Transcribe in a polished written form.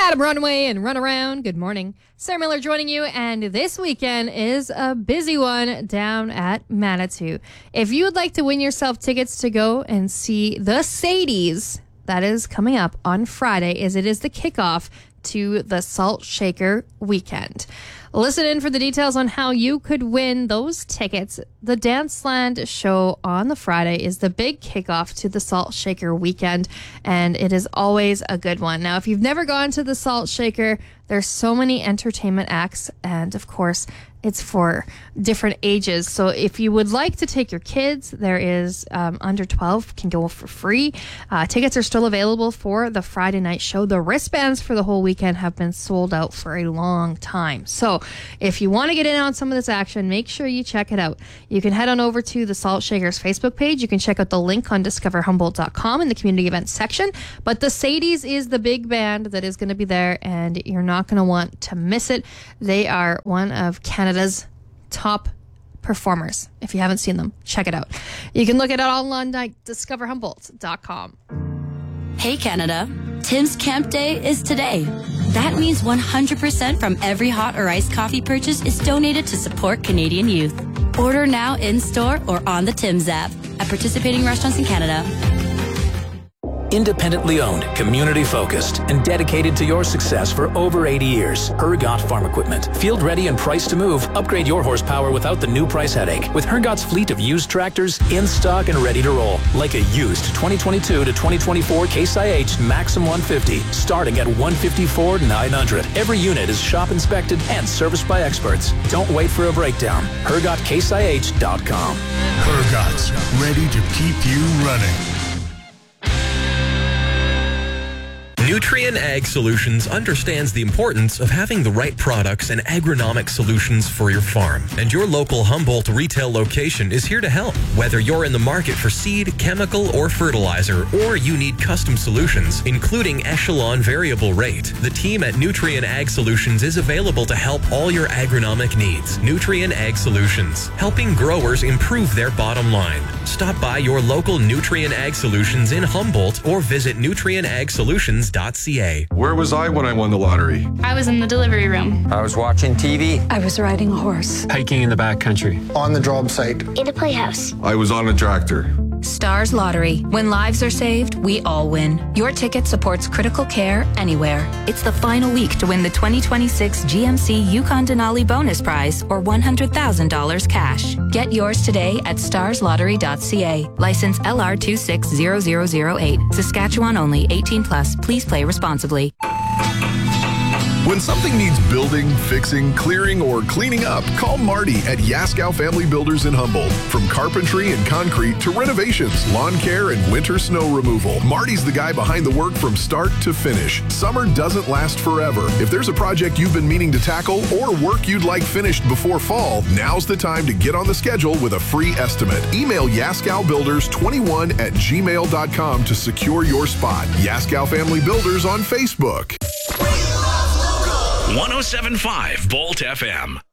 Adam Runaway and Run Around. Good morning. Sarah Miller joining you, and this weekend is a busy one down at Manitou. If you would like to win yourself tickets to go and see the Sadies, that is coming up on Friday, as it is the kickoff to the Salt Shaker weekend. Listen in for the details on how you could win those tickets. The Danceland show on the Friday is the big kickoff to the Salt Shaker weekend, and it is always a good one. Now, if you've never gone to the Salt Shaker, there's so many entertainment acts, and of course, it's for different ages. So if you would like to take your kids, there is under 12 can go for free. Tickets are still available for the Friday night show. The wristbands for the whole weekend have been sold out for a long time. So if you want to get in on some of this action, make sure you check it out. You can head on over to the Salt Shakers Facebook page. You can check out the link on discoverhumboldt.com in the community events section. But the Sadies is the big band that is going to be there, and you're not going to want to miss it. They are one of Canada's top performers. If you haven't seen them, check it out. You can look it up online at discoverhumboldt.com. Hey Canada, Tim's Camp Day is today. That means 100% from every hot or iced coffee purchase is donated to support Canadian youth. Order now in-store or on the Tim's app at participating restaurants in Canada. Independently owned, community-focused, and dedicated to your success for over 80 years. Hergot Farm Equipment. Field ready and priced to move. Upgrade your horsepower without the new price headache. With Hergot's fleet of used tractors in stock and ready to roll. Like a used 2022 to 2024 Case IH Maxim 150, starting at $154,900. Every unit is shop inspected and serviced by experts. Don't wait for a breakdown. HergotCaseIH.com. Hergot's, ready to keep you running. Nutrien Ag Solutions understands the importance of having the right products and agronomic solutions for your farm. And your local Humboldt retail location is here to help. Whether you're in the market for seed, chemical, or fertilizer, or you need custom solutions, including Echelon variable rate, the team at Nutrien Ag Solutions is available to help all your agronomic needs. Nutrien Ag Solutions, helping growers improve their bottom line. Stop by your local Nutrien Ag Solutions in Humboldt or visit nutrienagsolutions.ca. Where was I when I won the lottery? I was in the delivery room. I was watching TV. I was riding a horse. Hiking in the backcountry. On the job site. In a playhouse. I was on a tractor. Stars Lottery. When lives are saved, we all win. Your ticket supports critical care anywhere. It's the final week to win the 2026 GMC Yukon Denali bonus prize or $100,000 cash. Get yours today at starslottery.ca. License LR260008. Saskatchewan only. 18 plus. Please play responsibly. When something needs building, fixing, clearing, or cleaning up, call Marty at Yaskow Family Builders in Humboldt. From carpentry and concrete to renovations, lawn care, and winter snow removal, Marty's the guy behind the work from start to finish. Summer doesn't last forever. If there's a project you've been meaning to tackle or work you'd like finished before fall, now's the time to get on the schedule with a free estimate. Email yaskowbuilders21@gmail.com to secure your spot. Yaskow Family Builders on Facebook. 107.5 Bolt FM.